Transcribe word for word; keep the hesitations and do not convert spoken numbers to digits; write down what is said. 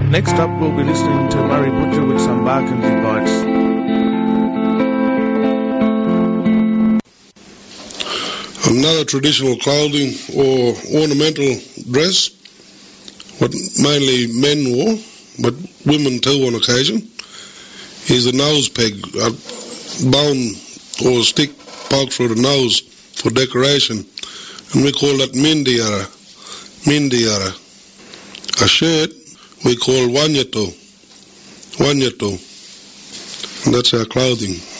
Next up, we'll be listening to Murray Butcher with some Barkindji Bites. Another traditional clothing or ornamental dress, what mainly men wore, but women too on occasion, is the nose peg, a bone or a stick poked through the nose for decoration, and we call that mindiara, mindiara. A shirt we call wanyato, wanyato, and that's our clothing.